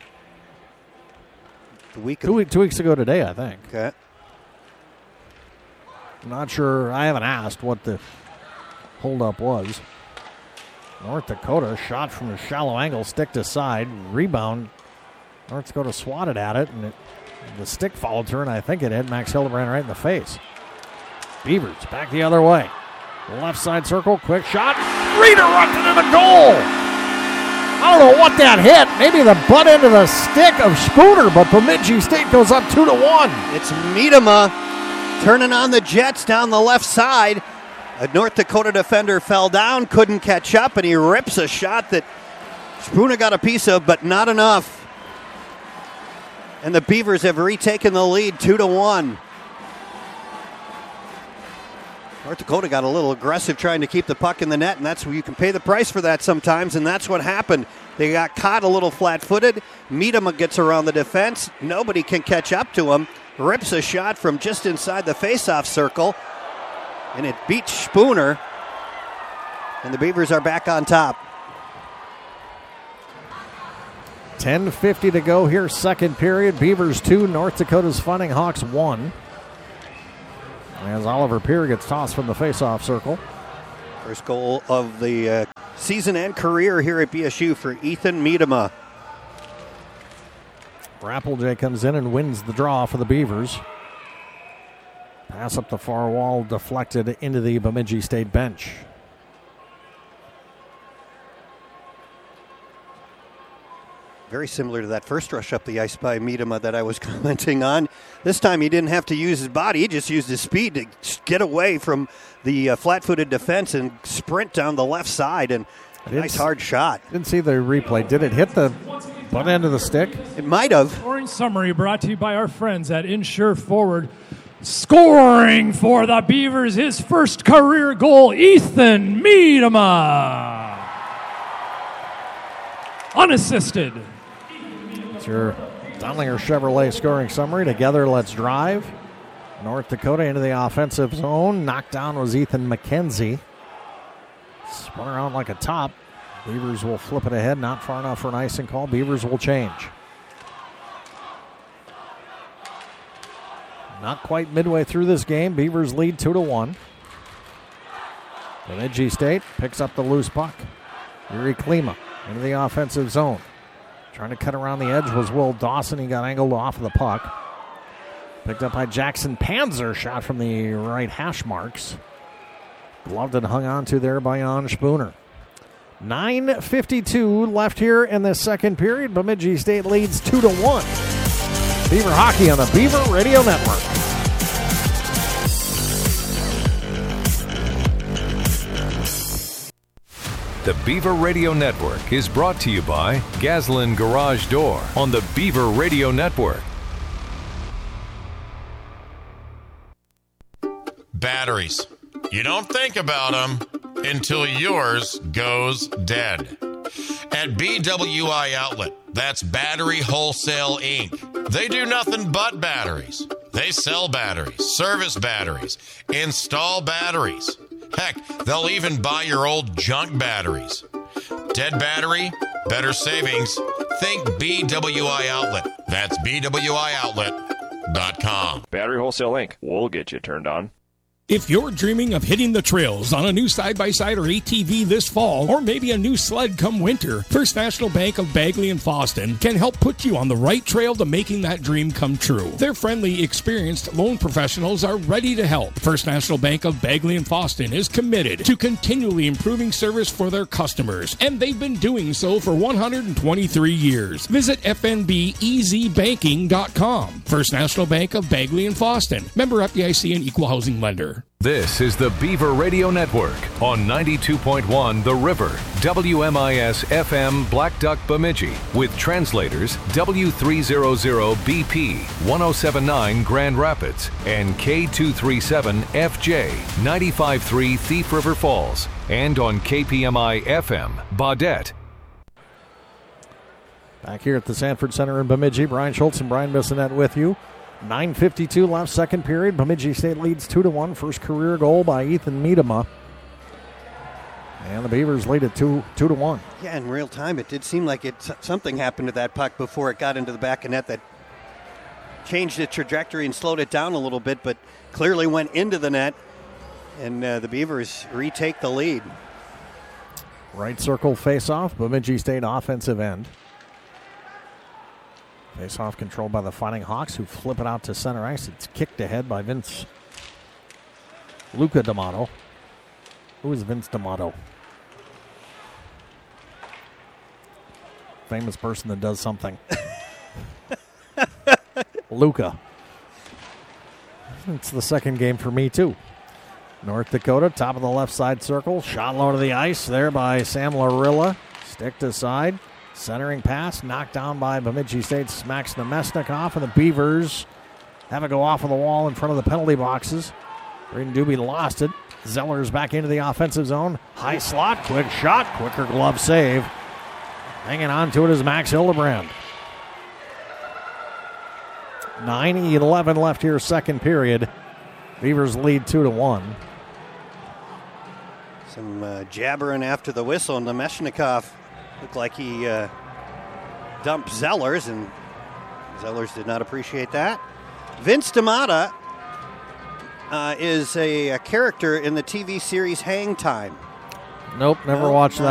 the week two, week, two weeks ago today, I think. Okay. I'm not sure. I haven't asked what the holdup was. North Dakota shot from a shallow angle, stick to side, rebound. North Dakota swatted at it, and it, the stick followed through, and I think it hit Max Hildebrand right in the face. Beavers back the other way. Left side circle, quick shot. Redirected to the goal. I don't know what that hit. Maybe the butt end of the stick of Spooner, but Bemidji State goes up two to one. It's Miedema turning on the Jets down the left side. A North Dakota defender fell down, couldn't catch up, and he rips a shot that Spooner got a piece of, but not enough. And the Beavers have retaken the lead two to one. North Dakota got a little aggressive trying to keep the puck in the net, and that's where you can pay the price for that sometimes, and that's what happened. They got caught a little flat-footed. Miedema gets around the defense. Nobody can catch up to him. Rips a shot from just inside the face-off circle, and it beats Spooner, and the Beavers are back on top. ten fifty to go here, second period. Beavers two, North Dakota's Fighting Hawks one. As Oliver Peer gets tossed from the faceoff circle. First goal of the uh, season and career here at B S U for Ethan Miedema. Rappelje comes in and wins the draw for the Beavers. Pass up the far wall, deflected into the Bemidji State bench. Very similar to that first rush up the ice by Miedema that I was commenting on. This time he didn't have to use his body. He just used his speed to get away from the uh, flat-footed defense and sprint down the left side. And a nice hard shot. Didn't see the replay. Did it hit the butt end of the stick? It might have. Scoring summary brought to you by our friends at Insure Forward. Scoring for the Beavers, his first career goal, Ethan Miedema. Unassisted. It's your Dondlinger Chevrolet scoring summary. Together, let's drive. North Dakota into the offensive zone. Knocked down was Ethan McKenzie. Spun around like a top. Beavers will flip it ahead. Not far enough for an icing call. Beavers will change. Not quite midway through this game. Beavers lead two to one. Bemidji State picks up the loose puck. Yuri Klima into the offensive zone. Trying to cut around the edge was Will Dawson. He got angled off of the puck. Picked up by Jackson Panzer. Shot from the right hash marks. Gloved and hung on to there by Jan Spooner. nine fifty-two left here in the second period. Bemidji State leads two to one. Beaver Hockey on the Beaver Radio Network. The Beaver Radio Network is brought to you by Gaslin Garage Door on the Beaver Radio Network. Batteries. You don't think about them until yours goes dead. At B W I Outlet, that's Battery Wholesale Incorporated. They do nothing but batteries. They sell batteries, service batteries, install batteries. Heck, they'll even buy your old junk batteries. Dead battery, better savings. Think B W I Outlet. That's B W I outlet dot com. Battery Wholesale Incorporated. We'll get you turned on. If you're dreaming of hitting the trails on a new side-by-side or A T V this fall, or maybe a new sled come winter, First National Bank of Bagley and Foston can help put you on the right trail to making that dream come true. Their friendly, experienced loan professionals are ready to help. First National Bank of Bagley and Foston is committed to continually improving service for their customers, and they've been doing so for one hundred twenty-three years. Visit F N B E Z banking dot com. First National Bank of Bagley and Foston. Member F D I C and Equal Housing Lender. This is the Beaver Radio Network on ninety-two point one The River, W M I S F M Black Duck Bemidji, with translators W three hundred B P, one oh seven point nine Grand Rapids, and K two thirty-seven F J, ninety-five point three Thief River Falls, and on K P M I F M, Baudette. Back here at the Sanford Center in Bemidji, Brian Schultz and Brian Bissonette with you. nine fifty-two left, second period. Bemidji State leads two to one. First career goal by Ethan Miedema. And the Beavers lead it two, two to one. Yeah, in real time, it did seem like it something happened to that puck before it got into the back of net that changed its trajectory and slowed it down a little bit, but clearly went into the net, and uh, the Beavers retake the lead. Right circle face-off, Bemidji State offensive end. Face-off controlled by the Fighting Hawks, who flip it out to center ice. It's kicked ahead by Vince Luca D'Amato. Who is Vince D'Amato? Famous person that does something. Luca. It's the second game for me, too. North Dakota, top of the left side circle. Shot low to the ice there by Sam Larilla. Stick to side. Centering pass, knocked down by Bemidji State, smacks Nemesnikov, and the Beavers have it go off of the wall in front of the penalty boxes. Braden Doobie lost it. Zeller's back into the offensive zone. High slot, quick shot, quicker glove save. Hanging on to it is Max Hildebrand. nine eleven left here, second period. Beavers lead two to one. Some uh, jabbering after the whistle, and Nemesnikov looked like he uh, dump Zellers, and Zellers did not appreciate that. Vince D'Amata uh, is a, a character in the T V series Hang Time. Nope, never No, watched no.